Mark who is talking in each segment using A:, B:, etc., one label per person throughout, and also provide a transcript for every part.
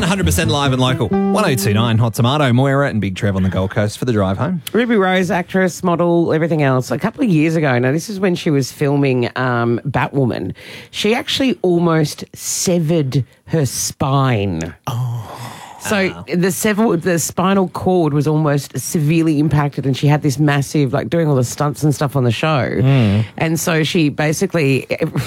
A: 100% live and local. 1029 Hot Tomato, Moira and Big Trev on the Gold Coast for the drive home.
B: Ruby Rose, actress, model, everything else. A couple of years ago, now this is when she was filming Batwoman, she actually almost severed her spine. So the spinal cord was almost severely impacted, and she had this massive, like, doing all the stunts and stuff on the show. And so she basically,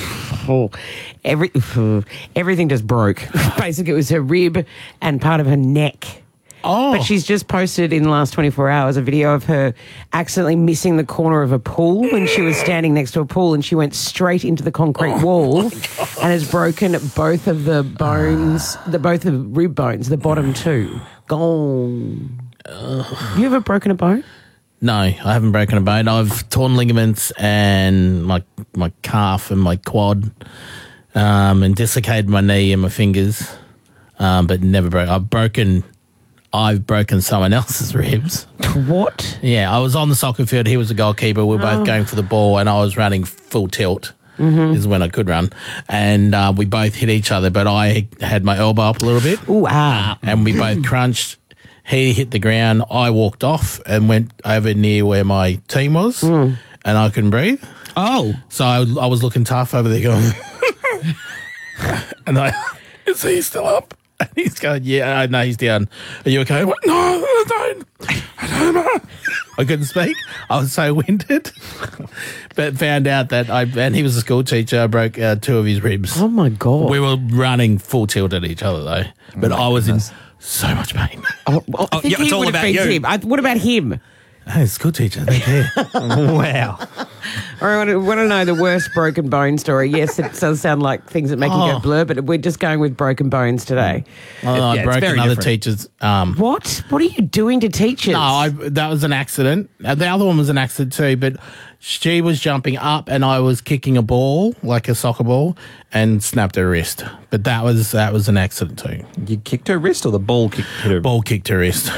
B: everything just broke. Basically, it was her rib and part of her neck.
C: Oh.
B: But she's just posted in the last 24 hours a video of her accidentally missing the corner of a pool when she was standing next to a pool, and she went straight into the concrete wall and has broken both of the bones, both of the rib bones, the bottom two. Gone. Have you ever broken a bone?
C: No, I haven't broken a bone. I've torn ligaments and my calf and my quad, and dislocated my knee and my fingers, but never broke. I've broken someone else's ribs.
B: What?
C: Yeah, I was on the soccer field. He was the goalkeeper. We were both going for the ball, and I was running full tilt. This is when I could run. And we both hit each other, but I had my elbow up a little bit.
B: Ooh,
C: And we both crunched. He hit the ground. I walked off and went over near where my team was, and I couldn't breathe.
A: Oh.
C: So I was looking tough over there going, and is he still up? And he's going, yeah, no, he's down. Are you okay? I went, no, I don't know. I couldn't speak. I was so winded. But found out that and he was a school teacher. I broke 2 of his ribs.
B: Oh, my God.
C: We were running full tilt at each other, though. But I was in so much pain.
B: I think
A: it's all
B: would have
A: about
B: been
A: you.
B: him. What about him?
C: Hey, school teacher, they care.
A: Wow.
B: I want to know the worst broken bone story. Yes, it does sound like things that make you go blur, but we're just going with broken bones today.
C: I
A: it's
C: broke
A: very
C: another
A: different.
C: teacher's.
B: What? What are you doing to teachers?
C: No, that was an accident. The other one was an accident too, but she was jumping up and I was kicking a ball, like a soccer ball, and snapped her wrist. But that was an accident too.
A: You kicked her wrist or the ball kicked her?
C: Ball kicked her wrist.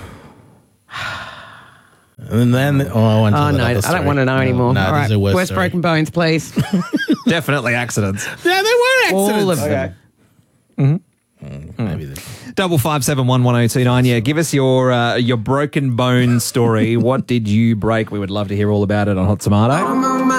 C: And then, I won't tell
B: Oh, no,
C: that
B: I
C: other
B: don't
C: story.
B: want to know anymore.
C: No,
B: All
C: there's
B: right,
C: a worse
B: worst
C: story.
B: broken bones, please.
A: Definitely accidents.
C: Yeah, there were accidents.
B: All of them.
C: Maybe
A: 55711029. Yeah, give us your broken bone story. What did you break? We would love to hear all about it on Hot Tomato.